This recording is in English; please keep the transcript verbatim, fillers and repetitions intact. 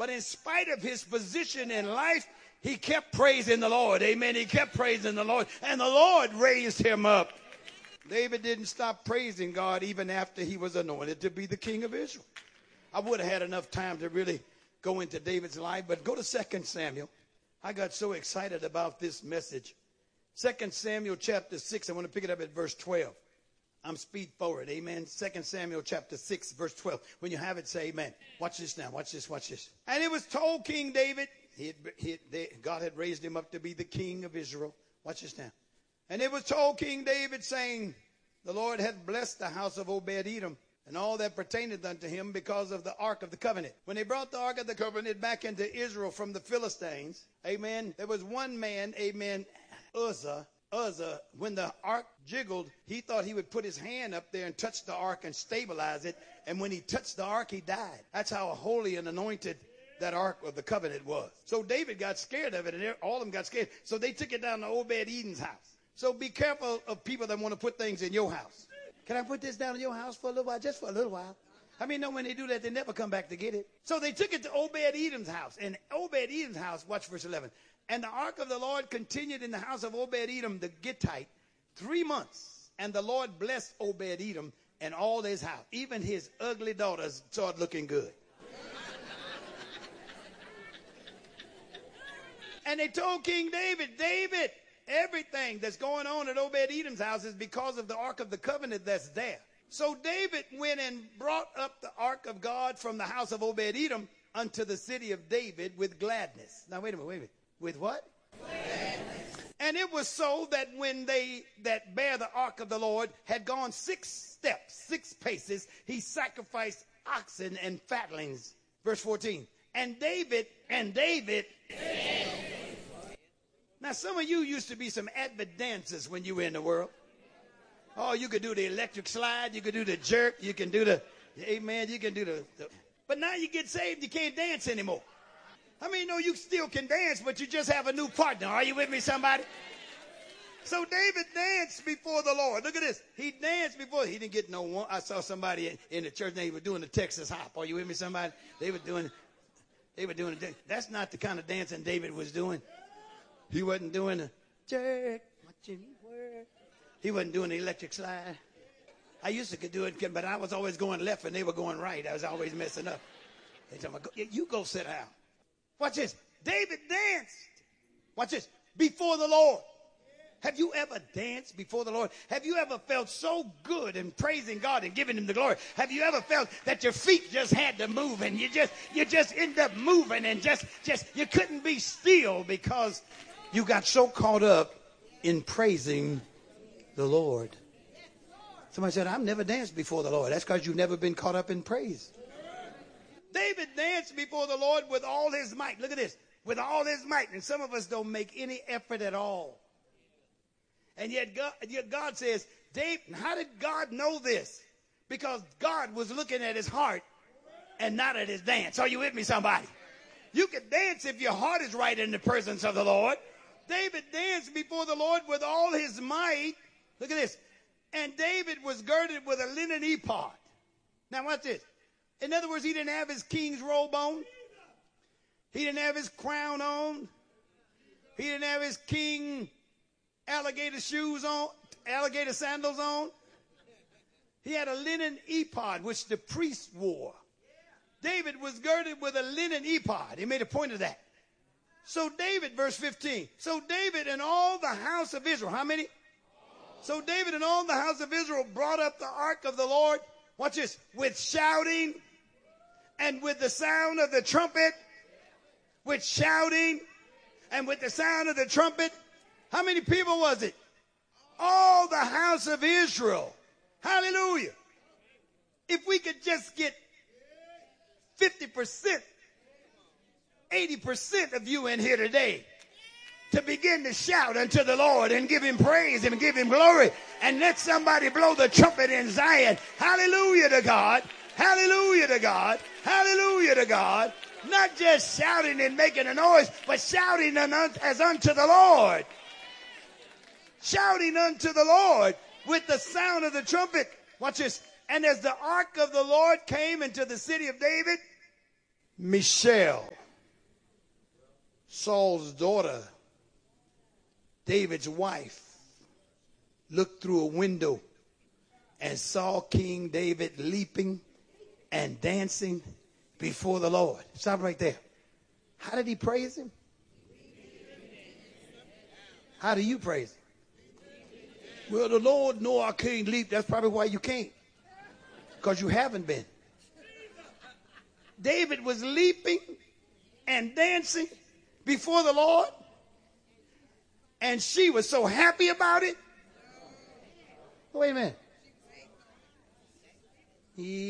But in spite of his position in life, he kept praising the Lord. Amen. He kept praising the Lord. And the Lord raised him up. David didn't stop praising God even after he was anointed to be the king of Israel. I would have had enough time to really go into David's life, but go to Second Samuel. I got so excited about this message. Second Samuel chapter six, I want to pick it up at verse twelve. I'm speed forward, amen. Second Samuel chapter six, verse twelve. When you have it, say amen. Watch this now, watch this, watch this. And it was told King David, he had, he had, they, God had raised him up to be the king of Israel. Watch this now. And it was told King David, saying, the Lord hath blessed the house of Obed-Edom and all that pertaineth unto him because of the ark of the covenant. When they brought the ark of the covenant back into Israel from the Philistines, amen, there was one man, amen, Uzzah. Uzzah, when the ark jiggled, he thought he would put his hand up there and touch the ark and stabilize it. And when he touched the ark, he died. That's how holy and anointed that ark of the covenant was. So David got scared of it, and all of them got scared. So they took it down to Obed-Edom's house. So be careful of people that want to put things in your house. Can I put this down in your house for a little while? Just for a little while. I mean, no, when they do that, they never come back to get it. So they took it to Obed-Edom's house. And Obed-Edom's house, watch verse eleven. And the ark of the Lord continued in the house of Obed-Edom the Gittite three months. And the Lord blessed Obed-Edom and all his house. Even his ugly daughters started looking good. And they told King David, David, everything that's going on at Obed-Edom's house is because of the ark of the covenant that's there. So David went and brought up the ark of God from the house of Obed-Edom unto the city of David with gladness. Now, wait a minute, wait a minute. With what? Gladness. And it was so that when they that bear the ark of the Lord had gone six steps, six paces, he sacrificed oxen and fatlings. Verse fourteen. And David, and David. David. Now, some of you used to be some avid dancers when you were in the world. Oh, you could do the electric slide. You could do the jerk. You can do the, amen, you can do the, the but now you get saved, you can't dance anymore. I mean, no, you still can dance, but you just have a new partner. Are you with me, somebody? So David danced before the Lord. Look at this. He danced before. He didn't get no one. I saw somebody in, in the church, they were doing the Texas hop. Are you with me, somebody? They were doing, they were doing, the, that's not the kind of dancing David was doing. He wasn't doing the jerk. He wasn't doing the electric slide. I used to do it, but I was always going left and they were going right. I was always messing up. They told me, you go sit down. Watch this. David danced. Watch this. Before the Lord. Have you ever danced before the Lord? Have you ever felt so good in praising God and giving him the glory? Have you ever felt that your feet just had to move and you just you just end up moving and just just you couldn't be still because you got so caught up in praising the Lord? Somebody said, I've never danced before the Lord. That's because you've never been caught up in praise. David danced before the Lord with all his might. Look at this. With all his might. And some of us don't make any effort at all. And yet God, yet God says, David, how did God know this? Because God was looking at his heart and not at his dance. Are you with me, somebody? You can dance if your heart is right in the presence of the Lord. David danced before the Lord with all his might. Look at this. And David was girded with a linen ephod. Now watch this. In other words, he didn't have his king's robe on. He didn't have his crown on. He didn't have his king alligator shoes on, alligator sandals on. He had a linen ephod, which the priest wore. David was girded with a linen ephod. He made a point of that. So David, verse fifteen. So David and all the house of Israel. How many? So David and all the house of Israel brought up the ark of the Lord. Watch this. With shouting and with the sound of the trumpet. With shouting and with the sound of the trumpet. How many people was it? All the house of Israel. Hallelujah. If we could just get fifty percent, eighty percent of you in here today to begin to shout unto the Lord and give him praise and give him glory and let somebody blow the trumpet in Zion. Hallelujah to God. Hallelujah to God. Hallelujah to God. Not just shouting and making a noise, but shouting as unto the Lord. Shouting unto the Lord with the sound of the trumpet. Watch this. And as the ark of the Lord came into the city of David, Michelle, Saul's daughter, David's wife, looked through a window and saw King David leaping and dancing before the Lord. Stop right there. How did he praise him? How do you praise him? Well, the Lord know I can't leap. That's probably why you can't. Because you haven't been. David was leaping and dancing before the Lord. And she was so happy about it. Wait a minute. He